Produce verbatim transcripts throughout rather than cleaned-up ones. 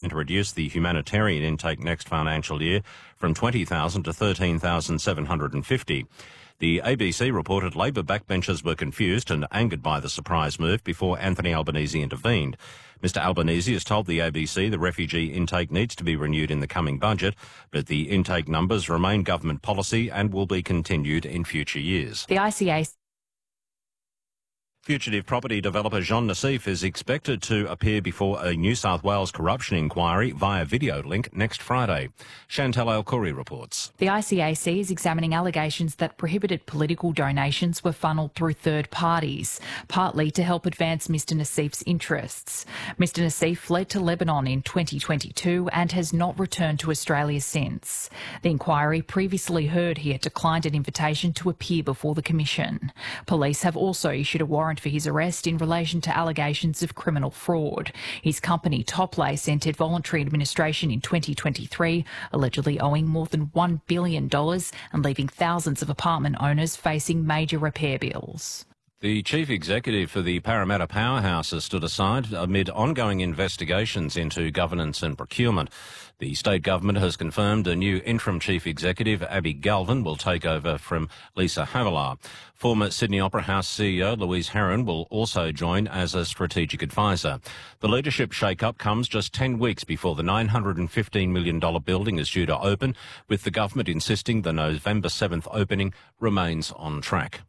to reduce the humanitarian intake next financial year from twenty thousand to thirteen thousand seven hundred fifty. The A B C reported Labor backbenchers were confused and angered by the surprise move before Anthony Albanese intervened. Mister Albanese has told the A B C the refugee intake needs to be renewed in the coming budget, but the intake numbers remain government policy and will be continued in future years. The I C A... Fugitive property developer Jean Nassif is expected to appear before a New South Wales corruption inquiry via video link next Friday. Chantal El-Khoury reports. The I C A C is examining allegations that prohibited political donations were funneled through third parties, partly to help advance Mister Nassif's interests. Mister Nassif fled to Lebanon in twenty twenty-two and has not returned to Australia since. The inquiry previously heard he had declined an invitation to appear before the Commission. Police have also issued a warrant for his arrest in relation to allegations of criminal fraud. His company Toplace entered voluntary administration in twenty twenty-three, allegedly owing more than one billion dollars and leaving thousands of apartment owners facing major repair bills. The chief executive for the Parramatta Powerhouse has stood aside amid ongoing investigations into governance and procurement. The state government has confirmed a new interim chief executive, Abby Galvin, will take over from Lisa Havilah. Former Sydney Opera House C E O Louise Herron will also join as a strategic advisor. The leadership shake-up comes just ten weeks before the nine hundred fifteen million dollars building is due to open, with the government insisting the November seventh opening remains on track.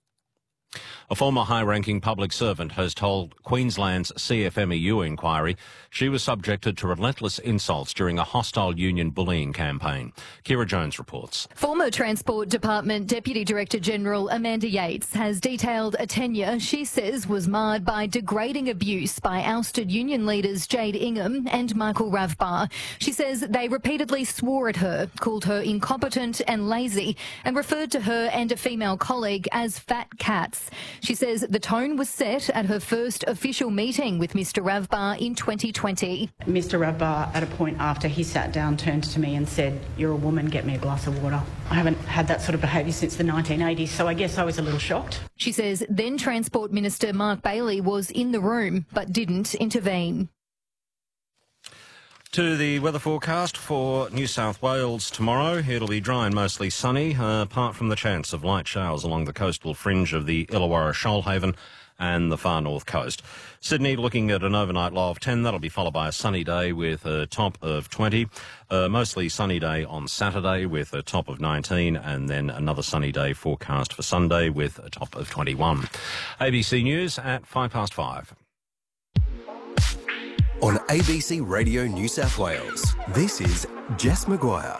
A former high-ranking public servant has told Queensland's C F M E U inquiry she was subjected to relentless insults during a hostile union bullying campaign. Kira Jones reports. Former Transport Department Deputy Director General Amanda Yates has detailed a tenure she says was marred by degrading abuse by ousted union leaders Jade Ingham and Michael Ravbar. She says they repeatedly swore at her, called her incompetent and lazy, and referred to her and a female colleague as fat cats. She says the tone was set at her first official meeting with Mister Ravbar in twenty twenty. Mister Ravbar, at a point after he sat down, turned to me and said, "You're a woman, get me a glass of water." I haven't had that sort of behaviour since the nineteen eighties, so I guess I was a little shocked. She says then Transport Minister Mark Bailey was in the room but didn't intervene. To the weather forecast for New South Wales tomorrow. It'll be dry and mostly sunny, uh, apart from the chance of light showers along the coastal fringe of the Illawarra Shoalhaven and the far north coast. Sydney looking at an overnight low of ten. That'll be followed by a sunny day with a top of twenty. A mostly sunny day on Saturday with a top of nineteen, and then another sunny day forecast for Sunday with a top of twenty-one. A B C News at five past five. On A B C Radio New South Wales, this is Jess Maguire.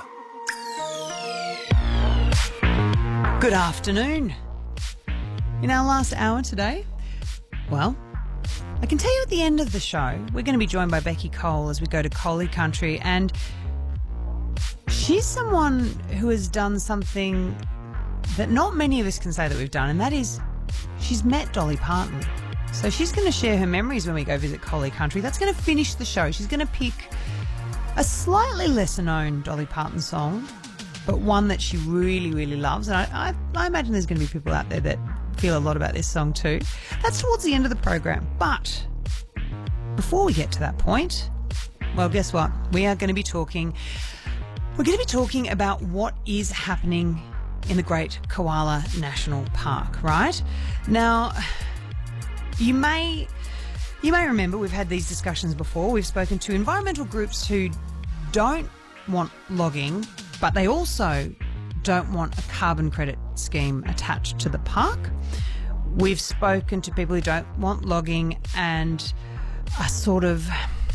Good afternoon. In our last hour today, well, I can tell you at the end of the show, we're going to be joined by Becky Cole as we go to Collie Country, and she's someone who has done something that not many of us can say that we've done, and that is she's met Dolly Parton. So she's going to share her memories when we go visit Collie Country. That's going to finish the show. She's going to pick a slightly lesser-known Dolly Parton song, but one that she really, really loves. And I, I, I imagine there's going to be people out there that feel a lot about this song too. That's towards the end of the program. But before we get to that point, well, guess what? We are going to be talking... We're going to be talking about what is happening in the Great Koala National Park, right? Now... You may you may remember we've had these discussions before. We've spoken to environmental groups who don't want logging, but they also don't want a carbon credit scheme attached to the park. We've spoken to people who don't want logging and are sort of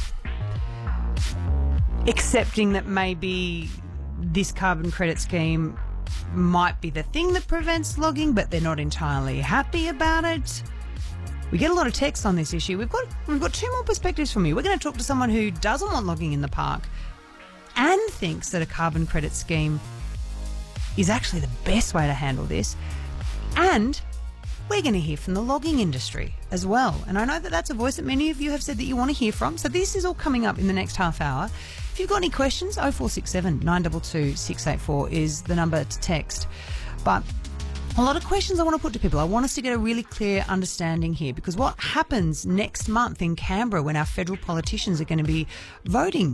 accepting that maybe this carbon credit scheme might be the thing that prevents logging, but they're not entirely happy about it. We get a lot of text on this issue. We've got we've got two more perspectives from you. We're going to talk to someone who doesn't want logging in the park and thinks that a carbon credit scheme is actually the best way to handle this. And we're going to hear from the logging industry as well. And I know that that's a voice that many of you have said that you want to hear from. So this is all coming up in the next half hour. If you've got any questions, oh four six seven, nine two two, six eight four is the number to text. But a lot of questions I want to put to people. I want us to get a really clear understanding here, because what happens next month in Canberra when our federal politicians are going to be voting